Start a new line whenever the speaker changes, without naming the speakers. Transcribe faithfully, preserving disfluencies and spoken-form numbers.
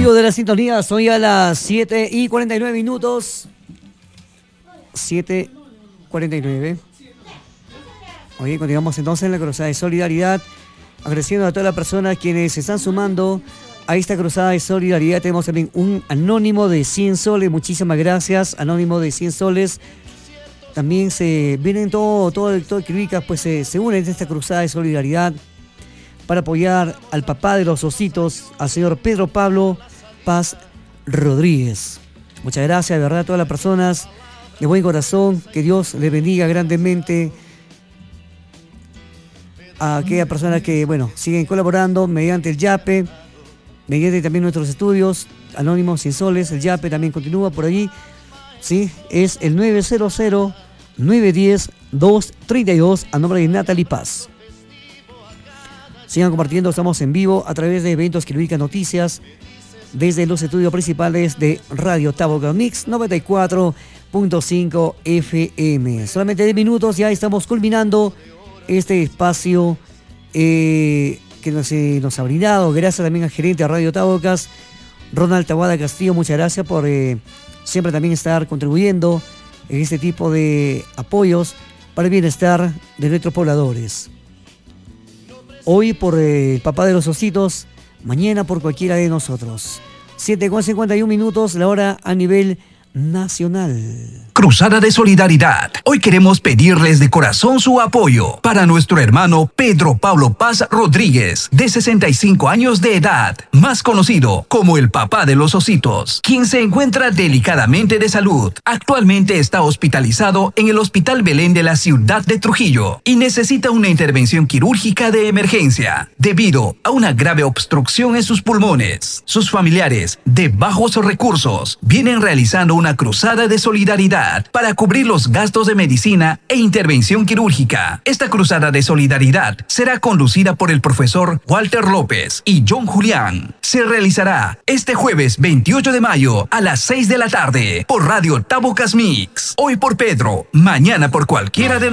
Amigos de la sintonía, son ya las siete y cuarenta y nueve minutos. siete cuarenta y nueve. Oye, continuamos entonces en la cruzada de solidaridad, agradeciendo a todas las personas quienes se están sumando a esta cruzada de solidaridad. Tenemos también un anónimo de cien soles, muchísimas gracias, anónimo de cien soles. También se vienen todo, todo, todo Quiricas, pues se, se unen a esta cruzada de solidaridad para apoyar al papá de los ositos, al señor Pedro Pablo Paz Rodríguez. Muchas gracias, de verdad, a todas las personas de buen corazón. Que Dios les bendiga grandemente a aquellas personas que, bueno, siguen colaborando mediante el YAPE, mediante también nuestros estudios, anónimos cien soles. El YAPE también continúa por allí, ¿sí? Es el nueve cero cero, nueve uno cero, dos tres dos a nombre de Natalie Paz. Sigan compartiendo, estamos en vivo a través de Eventos Quirúrgica Noticias desde los estudios principales de Radio Tabocas Mix noventa y cuatro punto cinco F M. Solamente diez minutos, ya estamos culminando este espacio eh, que nos, eh, nos ha brindado. Gracias también al gerente de Radio Tabocas, Ronald Taboada Castillo. Muchas gracias por eh, siempre también estar contribuyendo en este tipo de apoyos para el bienestar de nuestros pobladores. Hoy por eh, el papá de los ositos, mañana por cualquiera de nosotros. siete con cincuenta y un minutos, la hora a nivel nacional.
Cruzada de Solidaridad. Hoy queremos pedirles de corazón su apoyo para nuestro hermano Pedro Pablo Paz Rodríguez, de sesenta y cinco años de edad, más conocido como el papá de los ositos, quien se encuentra delicadamente de salud. Actualmente está hospitalizado en el Hospital Belén de la ciudad de Trujillo y necesita una intervención quirúrgica de emergencia debido a una grave obstrucción en sus pulmones. Sus familiares, de bajos recursos, vienen realizando una Una cruzada de solidaridad para cubrir los gastos de medicina e intervención quirúrgica. Esta cruzada de solidaridad será conducida por el profesor Walter López y John Julián. Se realizará este jueves veintiocho de mayo a las seis de la tarde por Radio Tabocas Mix. Hoy por Pedro, mañana por cualquiera de nosotros.